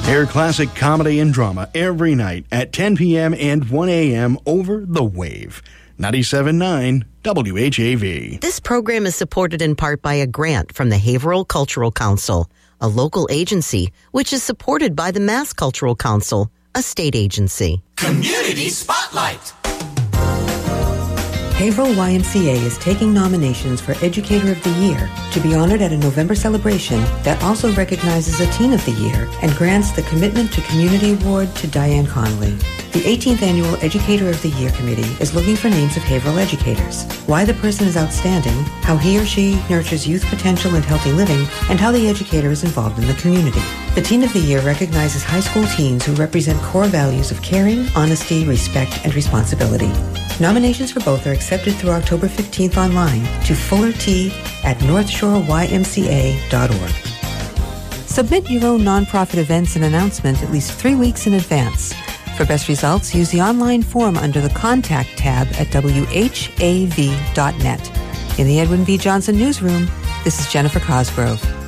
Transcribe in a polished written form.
Air classic comedy and drama every night at 10 p.m. and 1 a.m. over the Wave. 97.9 WHAV. This program is supported in part by a grant from the Haverhill Cultural Council, a local agency which is supported by the Mass Cultural Council, a state agency. Community Spotlight. Haverhill YMCA is taking nominations for Educator of the Year to be honored at a November celebration that also recognizes a Teen of the Year and grants the Commitment to Community Award to Diane Connolly. The 18th Annual Educator of the Year Committee is looking for names of Haverhill educators, why the person is outstanding, how he or she nurtures youth potential and healthy living, and how the educator is involved in the community. The Teen of the Year recognizes high school teens who represent core values of caring, honesty, respect, and responsibility. Nominations for both are accepted through October 15th online to fullerT@northshoreymca.org. Submit your own nonprofit events and announcement at least 3 weeks in advance. For best results, use the online form under the Contact tab at WHAV.net. In the Edwin V. Johnson Newsroom, this is Jennifer Cosgrove.